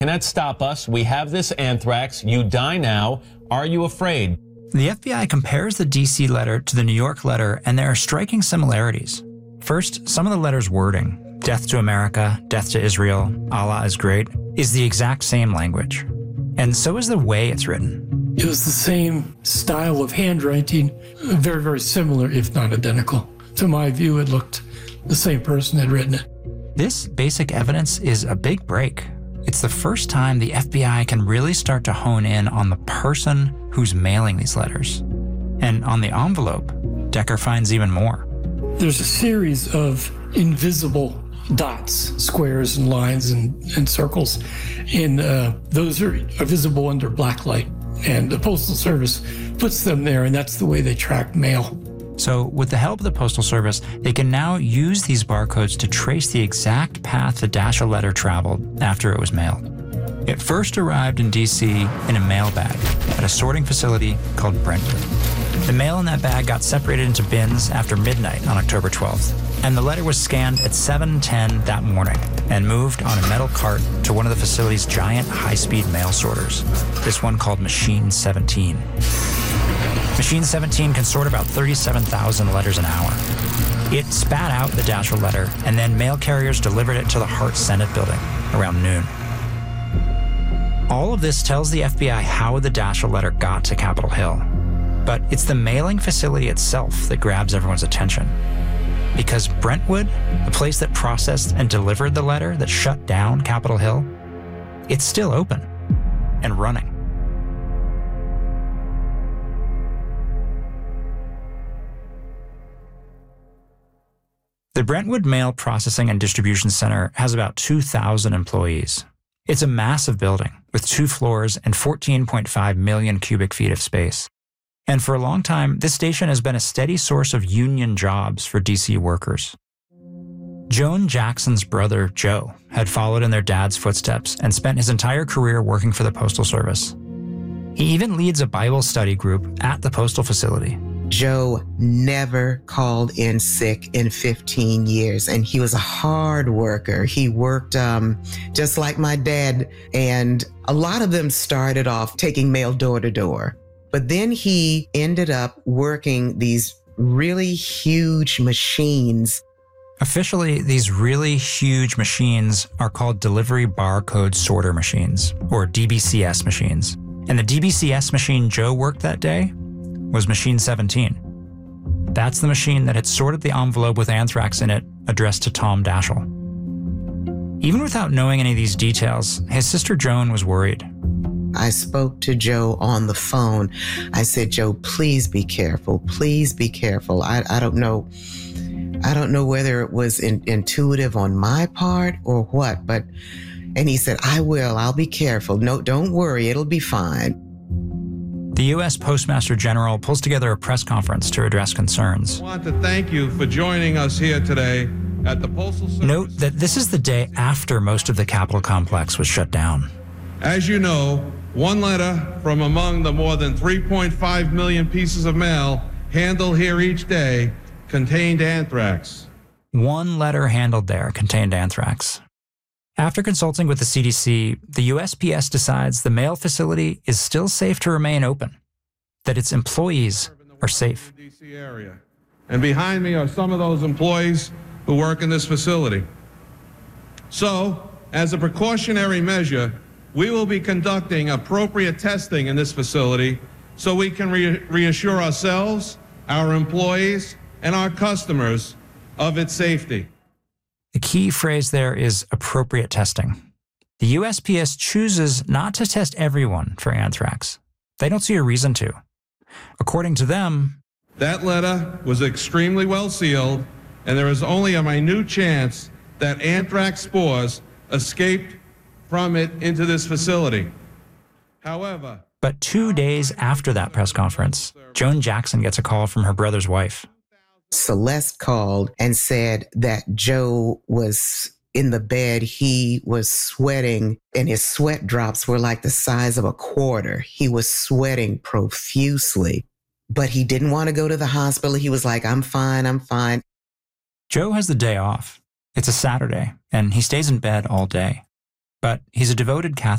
Cannot stop us. We have this anthrax. You die now. Are you afraid? The FBI compares the D.C. letter to the New York letter, and there are striking similarities. First, some of the letter's wording, death to America, death to Israel, Allah is great, is the exact same language. And so is the way it's written. It was the same style of handwriting, very, very similar, if not identical. To my view, it looked the same person had written it. This basic evidence is a big break. It's the first time the FBI can really start to hone in on the person who's mailing these letters. And on the envelope, Decker finds even more. There's a series of invisible dots, squares and lines and circles, and those are visible under black light. And the Postal Service puts them there, and that's the way they track mail. So with the help of the Postal Service, they can now use these barcodes to trace the exact path the Daschle letter traveled after it was mailed. It first arrived in D.C. in a mail bag at a sorting facility called Brentwood. The mail in that bag got separated into bins after midnight on October 12th, and the letter was scanned at 7:10 that morning and moved on a metal cart to one of the facility's giant high-speed mail sorters, this one called Machine 17. Machine 17 can sort about 37,000 letters an hour. It spat out the Daschle letter, and then mail carriers delivered it to the Hart Senate building around noon. All of this tells the FBI how the Daschle letter got to Capitol Hill. But it's the mailing facility itself that grabs everyone's attention. Because Brentwood, the place that processed and delivered the letter that shut down Capitol Hill, it's still open and running. The Brentwood Mail Processing and Distribution Center has about 2,000 employees. It's a massive building with 2 floors and 14.5 million cubic feet of space. And for a long time, this station has been a steady source of union jobs for D.C. workers. Joan Jackson's brother, Joe, had followed in their dad's footsteps and spent his entire career working for the Postal Service. He even leads a Bible study group at the postal facility. Joe never called in sick in 15 years, and he was a hard worker. He worked just like my dad, and a lot of them started off taking mail door to door. But then he ended up working these really huge machines. Officially, these really huge machines are called Delivery Barcode Sorter Machines, or DBCS machines. And the DBCS machine Joe worked that day was Machine 17. That's the machine that had sorted the envelope with anthrax in it addressed to Tom Daschle. Even without knowing any of these details, his sister Joan was worried. I spoke to Joe on the phone. I said, Joe, please be careful. Please be careful. I don't know whether it was intuitive on my part or what, and he said, I'll be careful. No, don't worry, it'll be fine. The U.S. Postmaster General pulls together a press conference to address concerns. I want to thank you for joining us here today at the Postal Service. Note that this is the day after most of the Capitol complex was shut down. As you know, one letter from among the more than 3.5 million pieces of mail handled here each day contained anthrax. One letter handled there contained anthrax. After consulting with the CDC, the USPS decides the mail facility is still safe to remain open, that its employees are safe. DC area. And behind me are some of those employees who work in this facility. So, as a precautionary measure, we will be conducting appropriate testing in this facility so we can reassure ourselves, our employees, and our customers of its safety. The key phrase there is appropriate testing. The USPS chooses not to test everyone for anthrax. They don't see a reason to. According to them, that letter was extremely well sealed, and there is only a minute chance that anthrax spores escaped from it into this facility. However, but 2 days after that press conference, Joan Jackson gets a call from her brother's wife. Celeste called and said that Joe was in the bed. He was sweating, and his sweat drops were like the size of a quarter. He was sweating profusely, but he didn't want to go to the hospital. He was like, I'm fine, I'm fine. Joe has the day off. It's a Saturday, and he stays in bed all day. But he's a devoted Catholic.